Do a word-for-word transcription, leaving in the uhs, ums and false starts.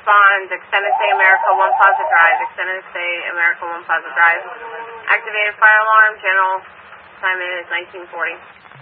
respond, Extended Stay America, One Plaza Drive, Extended Stay America, One Plaza Drive. Activated fire alarm, general assignment is nineteen forty.